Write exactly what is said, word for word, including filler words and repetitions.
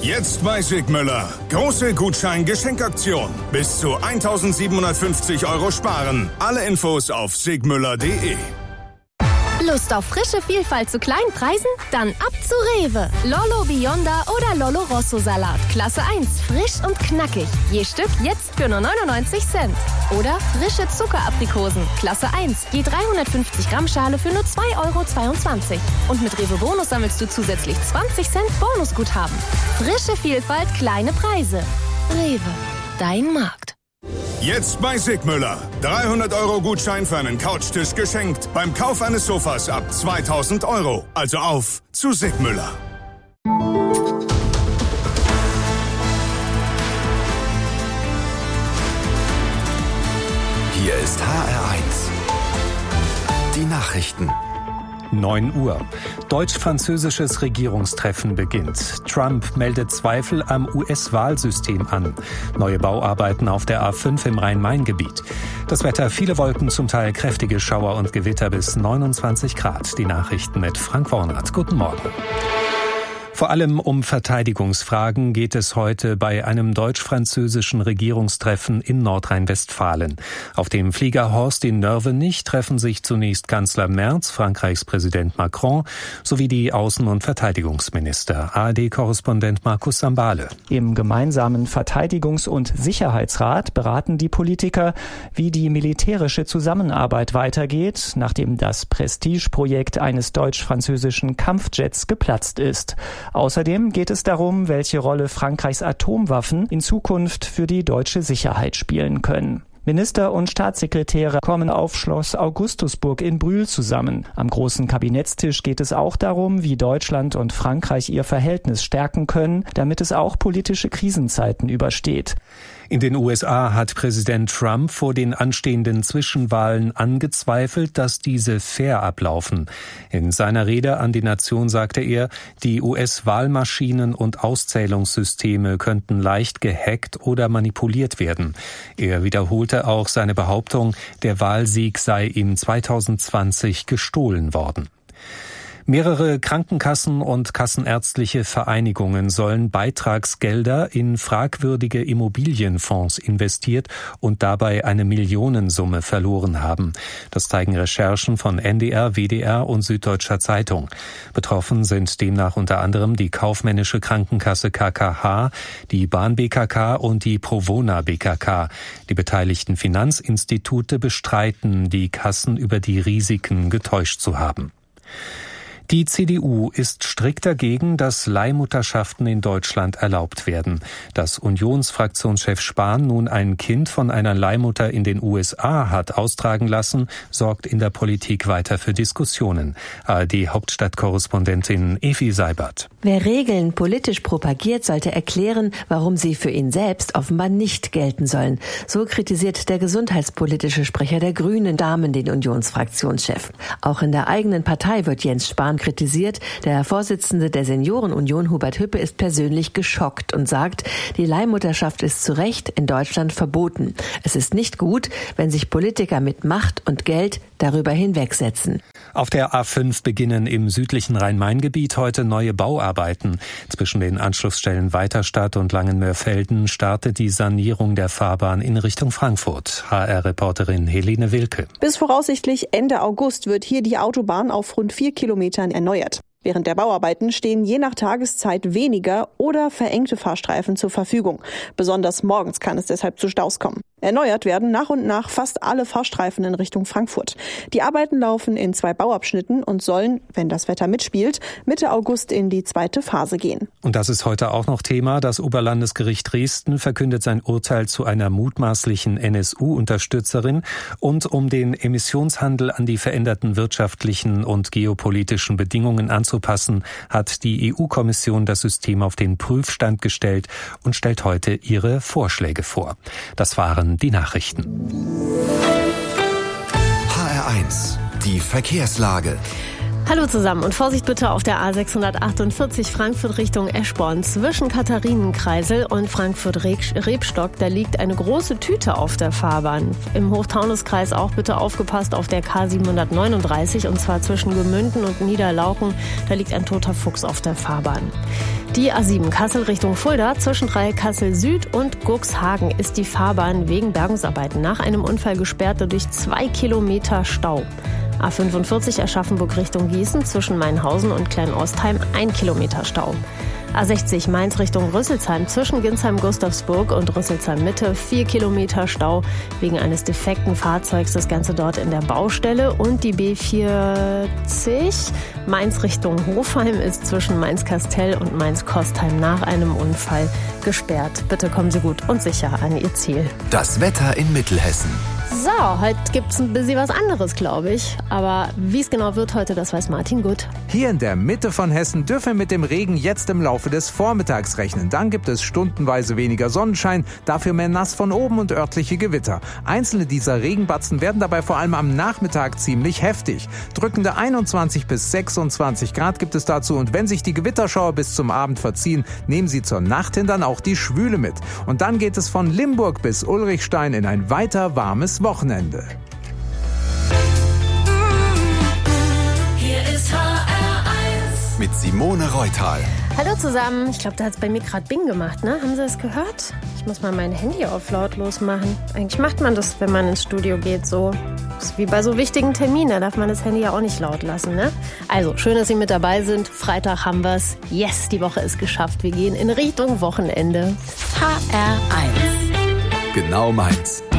Jetzt bei Sigmüller. Große Gutschein-Geschenkaktion. Bis zu eintausendsiebenhundertfünfzig Euro sparen. Alle Infos auf sigmüller punkt de. Lust auf frische Vielfalt zu kleinen Preisen? Dann ab zu Rewe. Lollo Bionda oder Lollo Rosso Salat. Klasse eins. Frisch und knackig. Je Stück jetzt für nur neunundneunzig Cent. Oder frische Zuckeraprikosen. Klasse eins. Je dreihundertfünfzig Gramm Schale für nur zwei Euro zweiundzwanzig. Und mit Rewe Bonus sammelst du zusätzlich zwanzig Cent Bonusguthaben. Frische Vielfalt, kleine Preise. Rewe. Dein Markt. Jetzt bei Sigmüller. dreihundert Euro Gutschein für einen Couchtisch geschenkt. Beim Kauf eines Sofas ab zweitausend Euro. Also auf zu Sigmüller. Hier ist H R eins. Die Nachrichten. neun Uhr. Deutsch-französisches Regierungstreffen beginnt. Trump meldet Zweifel am U S-Wahlsystem an. Neue Bauarbeiten auf der A fünf im Rhein-Main-Gebiet. Das Wetter, viele Wolken, zum Teil kräftige Schauer und Gewitter bis neunundzwanzig Grad. Die Nachrichten mit Frank Wornath. Guten Morgen. Vor allem um Verteidigungsfragen geht es heute bei einem deutsch-französischen Regierungstreffen in Nordrhein-Westfalen. Auf dem Flieger Horst in Nörvenich treffen sich zunächst Kanzler Merz, Frankreichs Präsident Macron sowie die Außen- und Verteidigungsminister. A R D-Korrespondent Markus Sambale. Im gemeinsamen Verteidigungs- und Sicherheitsrat beraten die Politiker, wie die militärische Zusammenarbeit weitergeht, nachdem das Prestigeprojekt eines deutsch-französischen Kampfjets geplatzt ist. Außerdem geht es darum, welche Rolle Frankreichs Atomwaffen in Zukunft für die deutsche Sicherheit spielen können. Minister und Staatssekretäre kommen auf Schloss Augustusburg in Brühl zusammen. Am großen Kabinettstisch geht es auch darum, wie Deutschland und Frankreich ihr Verhältnis stärken können, damit es auch politische Krisenzeiten übersteht. In den U S A hat Präsident Trump vor den anstehenden Zwischenwahlen angezweifelt, dass diese fair ablaufen. In seiner Rede an die Nation sagte er, die U S-Wahlmaschinen und Auszählungssysteme könnten leicht gehackt oder manipuliert werden. Er wiederholte auch seine Behauptung, der Wahlsieg sei ihm zweitausendzwanzig gestohlen worden. Mehrere Krankenkassen und kassenärztliche Vereinigungen sollen Beitragsgelder in fragwürdige Immobilienfonds investiert und dabei eine Millionensumme verloren haben. Das zeigen Recherchen von N D R, W D R und Süddeutscher Zeitung. Betroffen sind demnach unter anderem die kaufmännische Krankenkasse K K H, die Bahn B K K und die Provona B K K. Die beteiligten Finanzinstitute bestreiten, die Kassen über die Risiken getäuscht zu haben. Die C D U ist strikt dagegen, dass Leihmutterschaften in Deutschland erlaubt werden. Dass Unionsfraktionschef Spahn nun ein Kind von einer Leihmutter in den U S A hat austragen lassen, sorgt in der Politik weiter für Diskussionen. A R D-Hauptstadtkorrespondentin Evi Seibert. Wer Regeln politisch propagiert, sollte erklären, warum sie für ihn selbst offenbar nicht gelten sollen. So kritisiert der gesundheitspolitische Sprecher der Grünen Damen den Unionsfraktionschef. Auch in der eigenen Partei wird Jens Spahn kritisiert. Der Vorsitzende der Seniorenunion, Hubert Hüppe, ist persönlich geschockt und sagt, die Leihmutterschaft ist zu Recht in Deutschland verboten. Es ist nicht gut, wenn sich Politiker mit Macht und Geld darüber hinwegsetzen. Auf der A fünf beginnen im südlichen Rhein-Main-Gebiet heute neue Bauarbeiten. Zwischen den Anschlussstellen Weiterstadt und Langenmörfelden startet die Sanierung der Fahrbahn in Richtung Frankfurt. H R-Reporterin Helene Wilke. Bis voraussichtlich Ende August wird hier die Autobahn auf rund vier Kilometern erneuert. Während der Bauarbeiten stehen je nach Tageszeit weniger oder verengte Fahrstreifen zur Verfügung. Besonders morgens kann es deshalb zu Staus kommen. Erneuert werden nach und nach fast alle Fahrstreifen in Richtung Frankfurt. Die Arbeiten laufen in zwei Bauabschnitten und sollen, wenn das Wetter mitspielt, Mitte August in die zweite Phase gehen. Und das ist heute auch noch Thema. Das Oberlandesgericht Dresden verkündet sein Urteil zu einer mutmaßlichen N S U-Unterstützerin. Und um den Emissionshandel an die veränderten wirtschaftlichen und geopolitischen Bedingungen anzupassen, hat die E U-Kommission das System auf den Prüfstand gestellt und stellt heute ihre Vorschläge vor. Das waren die Nachrichten. H R eins, die Verkehrslage. Hallo zusammen und Vorsicht bitte auf der A sechshundertachtundvierzig Frankfurt Richtung Eschborn. Zwischen Katharinenkreisel und Frankfurt-Rebstock, da liegt eine große Tüte auf der Fahrbahn. Im Hochtaunuskreis auch bitte aufgepasst auf der K siebenhundertneununddreißig und zwar zwischen Gemünden und Niederlauken. Da liegt ein toter Fuchs auf der Fahrbahn. Die A sieben Kassel Richtung Fulda, zwischen drei Kassel Süd und Guxhagen ist die Fahrbahn wegen Bergungsarbeiten nach einem Unfall gesperrt durch zwei Kilometer Stau. A fünfundvierzig Aschaffenburg Richtung Gießen, zwischen Mainhausen und Kleinostheim ein Kilometer Stau. A sechzig Mainz Richtung Rüsselsheim, zwischen Ginsheim-Gustavsburg und Rüsselsheim-Mitte vier Kilometer Stau wegen eines defekten Fahrzeugs. Das Ganze dort in der Baustelle. Und die B vierzig Mainz Richtung Hofheim ist zwischen Mainz-Kastell und Mainz-Kostheim nach einem Unfall gesperrt. Bitte kommen Sie gut und sicher an Ihr Ziel. Das Wetter in Mittelhessen. So, heute gibt's ein bisschen was anderes, glaube ich. Aber wie es genau wird heute, das weiß Martin gut. Hier in der Mitte von Hessen dürfen wir mit dem Regen jetzt im Laufe des Vormittags rechnen. Dann gibt es stundenweise weniger Sonnenschein, dafür mehr Nass von oben und örtliche Gewitter. Einzelne dieser Regenbatzen werden dabei vor allem am Nachmittag ziemlich heftig. Drückende einundzwanzig bis sechsundzwanzig Grad gibt es dazu. Und wenn sich die Gewitterschauer bis zum Abend verziehen, nehmen sie zur Nacht hin dann auch die Schwüle mit. Und dann geht es von Limburg bis Ulrichstein in ein weiter warmes Wochenende. Hier ist H R eins mit Simone Reutal. Hallo zusammen. Ich glaube, da hat es bei mir gerade Bing gemacht, ne? Haben Sie das gehört? Ich muss mal mein Handy auf lautlos machen. Eigentlich macht man das, wenn man ins Studio geht, so. Das ist wie bei so wichtigen Terminen, da darf man das Handy ja auch nicht laut lassen, ne? Also, schön, dass Sie mit dabei sind. Freitag haben wir's. Yes, die Woche ist geschafft. Wir gehen in Richtung Wochenende. H R eins. Genau meins.